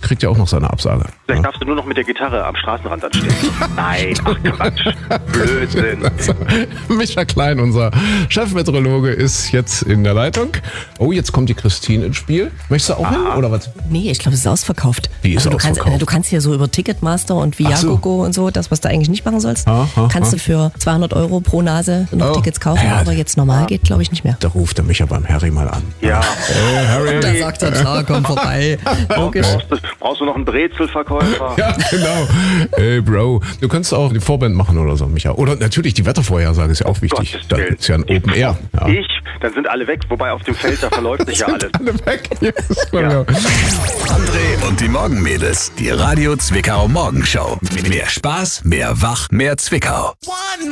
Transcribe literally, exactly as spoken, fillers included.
kriegt ja auch noch seine Absage. Vielleicht darfst du nur noch mit der Gitarre am Straßenrand dann stehen. Nein, ach Quatsch. Blödsinn. Micha Klein, unser Chefmeteorologe, ist jetzt in der Leitung. Oh, jetzt kommt die Christine ins Spiel. Möchtest du auch hin, oder was? Nee, ich glaube, es ist ausverkauft. Wie ist also du ausverkauft? kannst, äh, du kannst hier so über Ticketmaster und Viagogo so. und so, das, was du eigentlich nicht machen sollst, Ha, ha, kannst ha. du für zweihundert Euro pro Nase noch Oh. Tickets kaufen, Ja, aber jetzt normal geht, glaube ich, nicht mehr. Da ruft der Micha beim Harry mal an. Ja. Hey, Harry. Da sagt er, klar, komm vorbei. Logisch. Brauchst du, brauchst du noch einen Brezelverkäufer? Ja, genau. Ey, Bro. Du kannst auch die Vorband machen oder so, Micha. Oder natürlich die Wettervorhersage ist ja auch wichtig. Gottes Das Willen. ist ja ein Open Air. Ja. Ich? Dann sind alle weg. Wobei auf dem Feld, da verläuft sich ja alles. Alle weg. Yes, Ja. ja. André und die Morgenmädels. Die Radio Zwickau Morgenshow. Mehr Spaß, mehr Wach, mehr Zwickau.